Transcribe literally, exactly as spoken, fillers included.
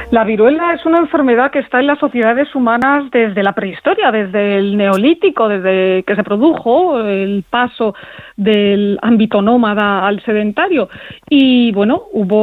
La viruela es una enfermedad que está en las sociedades humanas desde la prehistoria, desde el neolítico, desde que se produjo el paso del ámbito nómada al sedentario. Y bueno, hubo